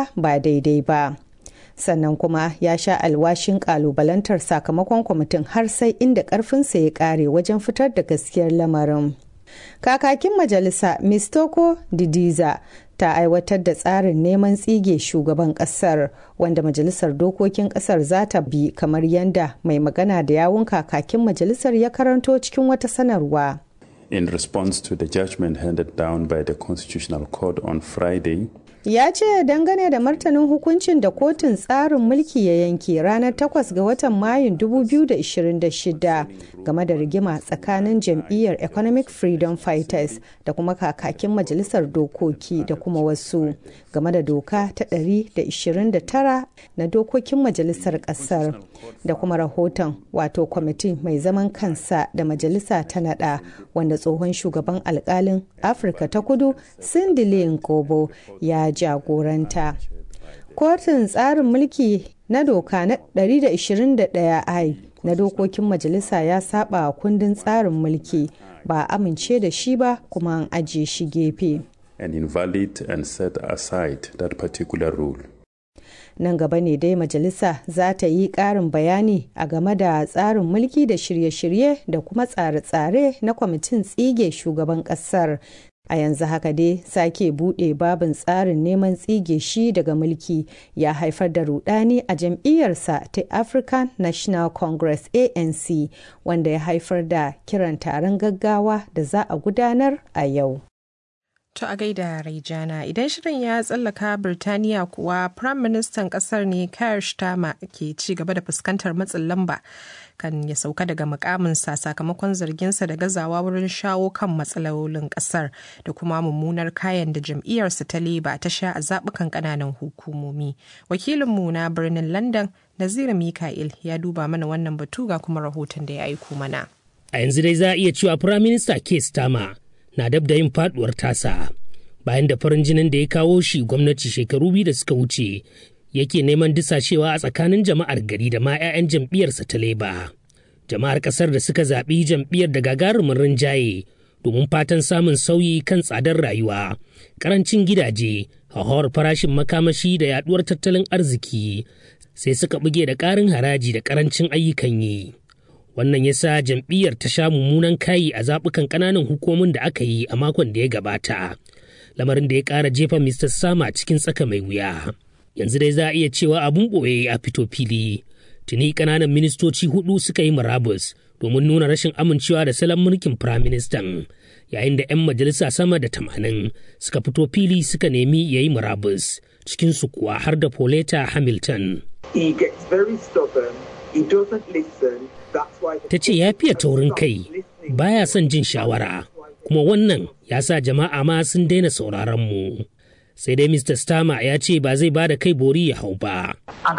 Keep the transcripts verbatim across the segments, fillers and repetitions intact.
ba daidai ba. Sannan kuma ya sha alwashin kalubalantar sakamakon kwamitin har sai inda karfinsa ya kare wajen fitar da gaskiyar lamarin. Kakakin majalisa Mistoko Didiza ta aiwatar da tsarin neman tsige shugaban kasar wanda majalisar dokokin kasar za ta bi kamar yadda mai magana da yawun kakakin majalisar ya karanto cikin wata sanarwa. In response to the judgment handed down by the Constitutional Court on Friday, ya ce dangane da martanin hukuncin da kotun tsarin mulki ya yanke ranar takwas ga watan mayun dubu biyu da ishirin da shida game da rigima tsakanin jam'iyyar Economic Freedom Fighters da kuma kakakin majalisar dokoki da kuma wasu game da doka ta ɗari da ishirin da tara na dokokin majalisar ƙasar da kuma rahoton wato kwamiti mai zaman kansa da majalisa ta nada wanda tsohon shugaban alkalin Afirka ta Kudu Sindile Nkobo ya jagoranta. Kotun tsarin mulki na doka na ɗari da ishirin da ɗaya I na dokokin majalisa ya saba kundin tsarin mulki ba amince da shi ba kuma an ajiye shi gefe. And invalid and set aside that particular rule. Nan gaba ne dai majalisa za ta yi ƙarin bayani a game da tsarin mulki da shirye-shirye da kuma tsare-tsare na kwamitin tsige shugaban ƙasar. A yanzu haka dai sake buɗe babin tsarin neman tsige shi daga mulki ya haifar da rudani a jam'iyyarsa ta African National Congress A N C wanda ya haifar da kiran taron gaggawa da za a gudanar a yau. To a gaida Raijana, idan shirin ya tsallaka Birtaniya kuwa Prime Ministan kasar ne Keir Starmer ke ci gaba da fuskantar matsin lamba kan ya sauka daga mukaminsa sakamakon zarginsa da gazawa wurin shawo kan matsalolin kasar da kuma mummunar kayan da jam'iyyarsa ta Labour ta sha a zaɓukan ƙananan hukumomi. Wakilinmu na birnin London, Naziru Mika'il, ya duba mana wannan batu ga kuma rahoton da ya aiko mana. A yanzu dai za a iya cewa Prime Minister Keir Starmer na dab da yin faduwar tasa bayan da farin jinin da ya kawo shi gwamnati shekaru biyu da suka wuce yake neman disashewa a tsakanin jama'ar gari da ma 'ya'yan jam'iyyarsa ta Labour. Jama'ar kasar da suka zaɓi jam'iyyar da gagarumin rinjaye domin fatan samun sauyi kan tsadar rayuwa, karancin gidaje, hauhawar farashin makamashi da yaduwar tattalin arziki sai suka buge da ƙarin haraji da karancin ayyukan yi. Wannan ya sa jam'iyyar ta sha mummunan kayi a zaɓukan ƙananan hukumomin da aka yi a makon da ya gabata, lamarin da ya ƙara jefa Mister Starmer cikin tsaka mai wuya. Yanzu dai za a iya cewa abun ɓoye a fito fili. Tuni ƙananan ministoci hudu suka yi murabus domin nuna rashin amincewa da salon mulkin Firaministan, yayin da 'yan majalisa sama da tamanin suka fito fili suka nemi ya yi murabus, cikinsu kuwa har da Pauletta Hamilton. He gets very stubborn. He doesn't listen. Ta ce ya fiye taurin kai, baya son jin shawara, kuma wannan ya sa jama'a ma sun daina sauraron mu. Sai dai Mister Starmer ya ce ba zai ba da kai bori ya hau ba.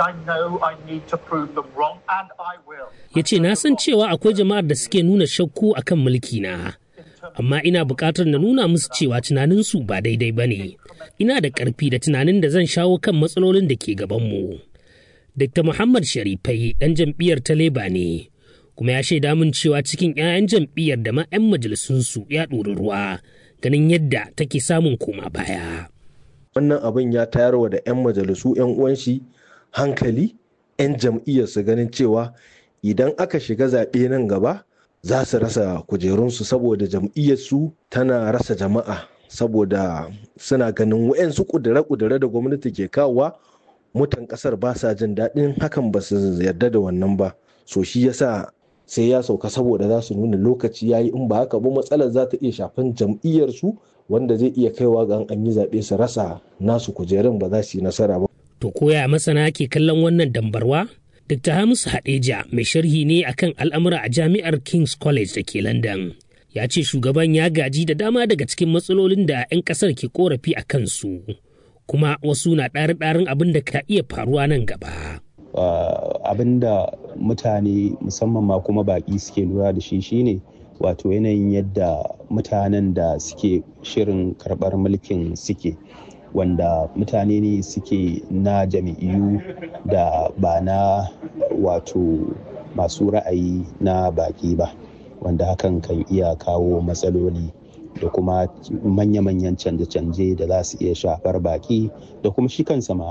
Ya ce na san cewa akwai jama'ar da suke nuna shakku akan mulkina, amma ina buƙatar na nuna musu cewa tunaninsu ba daidai ba ne. Ina da ƙarfi da tunanin da zan shawo kan matsalolin da ke gabanmu. Dokta Muhammad Sharifai ɗan jam'iyyar ta Labour ne, kuma ya shaida min cewa cikin 'ya'yan jam'iyyar da ma 'yan majalisunsu ya ɗori ruwa ganin yadda take samun koma baya. Wannan abin ya tayarwa da 'yan majalisu 'yan uwan shi hankali, 'yan jam'iyyar su ganin cewa idan aka shiga zaɓe nan gaba za su rasa kujerunsu saboda jam'iyyarsu tana rasa jama'a, saboda suna ganin wa'yansu ƙudure-ƙudure da gwamnati ke kawowa mutan ƙasar ba sa jin daɗin hakan, ba su yarda da wannan ba. So shi yasa sai ya sauka saboda za su nuna lokaci yayi, in ba haka ba matsalar za ta iya shafan jam'iyyarsu wanda zai iya kaiwa ga an yi zaɓe su rasa nasu kujerun, ba za su yi nasara ba. To koya masana ke kallon wannan dambarwa? Dokta Hamisu Hadeja mai sharhi ne akan al'amura a jami'ar King's College da ke London. Ya ce shugaban ya gaji da dama daga cikin matsalolin da 'yan ƙasar ke korafi a kansu, kuma wasu na ɗari-ɗarin abin da ka iya faruwa nan gaba. Uh, abin da mutane musamman ma kuma baƙi suke lura da shi shine wato yanayin yadda mutanen da suke shirin karɓar mulkin suke, wanda mutane ne suke na jam'iyyu da ba na wato masu ra'ayi na baƙi ba, wanda hakan kan iya kawo matsaloli da kuma manya-manyan canje-canje da za su iya shafar baƙi da kuma shi kansa ma